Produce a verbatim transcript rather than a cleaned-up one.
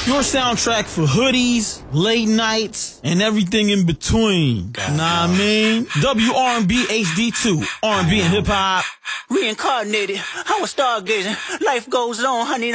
Your soundtrack for hoodies, late nights, and everything in between. God, nah, I mean, W R and B H D two, R and B and hip hop. Reincarnated, I was stargazing. Life goes on, honey.